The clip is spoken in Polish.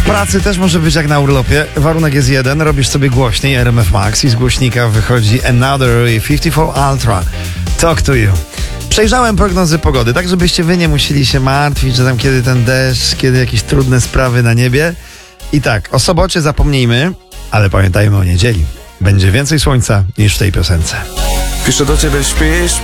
pracy też może być jak na urlopie. Warunek jest jeden, robisz sobie głośniej RMF Max i z głośnika wychodzi Another 54 Ultra. Talk to you. Przejrzałem prognozy pogody, tak żebyście wy nie musieli się martwić, że tam kiedy ten deszcz, kiedy jakieś trudne sprawy na niebie. I tak, o sobocie zapomnijmy, ale pamiętajmy o niedzieli. Będzie więcej słońca niż w tej piosence. Piszę do ciebie, śpisz,